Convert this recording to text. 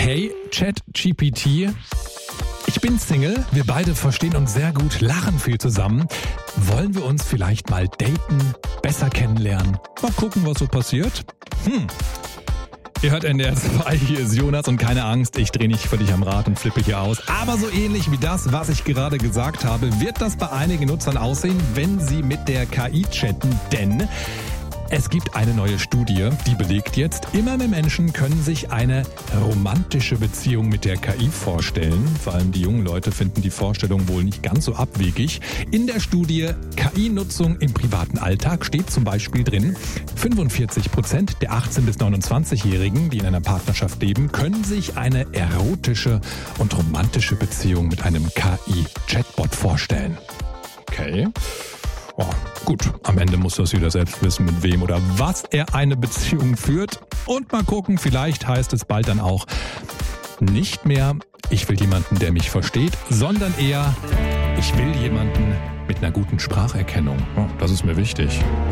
Hey, ChatGPT. Ich bin Single, wir beide verstehen uns sehr gut, lachen viel zusammen. Wollen wir uns vielleicht mal daten, besser kennenlernen? Mal gucken, was so passiert? Ihr hört NDR 2, hier ist Jonas und keine Angst, ich drehe nicht völlig am Rad und flippe hier aus. Aber so ähnlich wie das, was ich gerade gesagt habe, wird das bei einigen Nutzern aussehen, wenn sie mit der KI chatten, denn es gibt eine neue Studie, die belegt jetzt, immer mehr Menschen können sich eine romantische Beziehung mit der KI vorstellen. Vor allem die jungen Leute finden die Vorstellung wohl nicht ganz so abwegig. In der Studie KI-Nutzung im privaten Alltag steht zum Beispiel drin, 45% der 18- bis 29-Jährigen, die in einer Partnerschaft leben, können sich eine erotische und romantische Beziehung mit einem KI-Chatbot vorstellen. Okay. Oh, gut, am Ende muss das jeder selbst wissen, mit wem oder was er eine Beziehung führt. Und mal gucken, vielleicht heißt es bald dann auch nicht mehr, ich will jemanden, der mich versteht, sondern eher, ich will jemanden mit einer guten Spracherkennung. Oh, das ist mir wichtig.